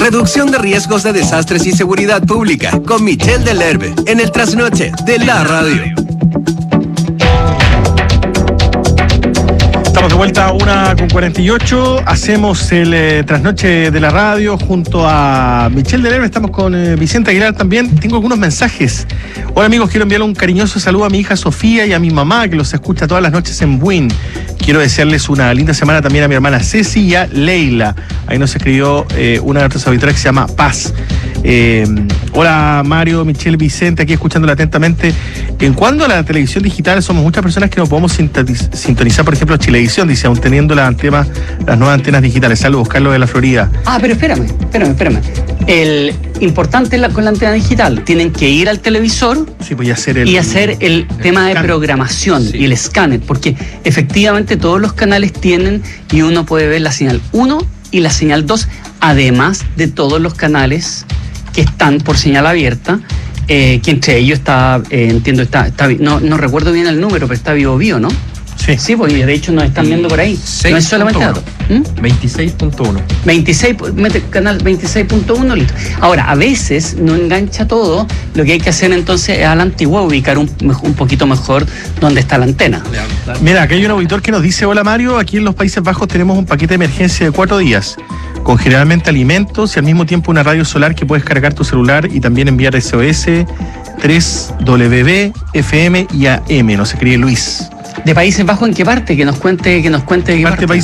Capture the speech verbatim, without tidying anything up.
Reducción de riesgos de desastres y seguridad pública con Michel Delerbe en el trasnoche de la radio. Estamos de vuelta a una con cuarenta y ocho. Hacemos el eh, trasnoche de la radio junto a Michel Delerbe. Estamos con eh, Vicente Aguilar también. Tengo algunos mensajes. Hola amigos, quiero enviarle un cariñoso saludo a mi hija Sofía y a mi mamá que los escucha todas las noches en Buin. Quiero desearles una linda semana también a mi hermana Ceci y a Leila. Ahí nos escribió eh, una de nuestras auditoras que se llama Paz. Eh, hola Mario, Michel, Vicente, aquí escuchándola atentamente. En cuanto a la televisión digital, somos muchas personas que no podemos sintonizar, por ejemplo, Chilevisión, dice, aún teniendo las antenas, las nuevas antenas digitales. Saludos, Carlos de la Florida. Ah, pero espérame, espérame, espérame. El importante la, con la antena digital, tienen que ir al televisor sí, pues, y hacer el, y hacer el, el tema de programación sí. y el escáner, porque efectivamente todos los canales tienen y uno puede ver la señal uno y la señal dos, además de todos los canales que están por señal abierta, eh, que entre ellos está, eh, entiendo, está, está no, no recuerdo bien el número, pero está Vivo Vivo, ¿no? Sí. Sí, pues de hecho nos están viendo por ahí. No es solamente datos. ¿Mm? veintiséis punto uno. veintiséis, mete canal veintiséis punto uno, listo. Ahora, a veces no engancha todo, lo que hay que hacer entonces es a la antigua ubicar un, un poquito mejor dónde está la antena. Mira, aquí hay un auditor que nos dice, hola Mario, aquí en los Países Bajos tenemos un paquete de emergencia de cuatro días, con generalmente alimentos y al mismo tiempo una radio solar que puedes cargar tu celular y también enviar S O S, tres W B, F M y A M, nos escribe Luis. ¿De Países Bajos en qué parte? Que nos cuente, que nos cuente de qué parte. parte